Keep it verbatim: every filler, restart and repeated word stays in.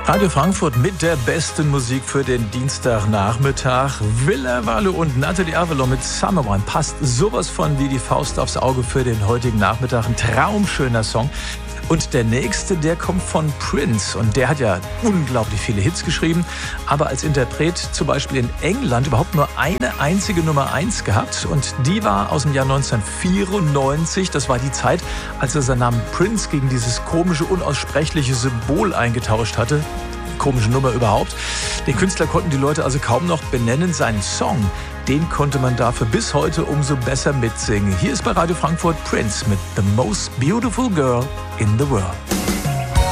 Radio Frankfurt mit der besten Musik für den Dienstagnachmittag. Villa Valle und Natalie Avalon mit Summer Wine passt sowas von wie die Faust aufs Auge für den heutigen Nachmittag. Ein traumschöner Song. Und der nächste, der kommt von Prince. Und der hat ja unglaublich viele Hits geschrieben, aber als Interpret zum Beispiel in England überhaupt nur eine einzige Nummer eins gehabt. Und die war aus dem Jahr neunzehnhundertvierundneunzig. Das war die Zeit, als er seinen Namen Prince gegen dieses komische, unaussprechliche Symbol eingetauscht hatte. Komische Nummer überhaupt. Den Künstler konnten die Leute also kaum noch benennen. Seinen Song, den konnte man dafür bis heute umso besser mitsingen. Hier ist bei Radio Frankfurt Prince mit The Most Beautiful Girl in the World.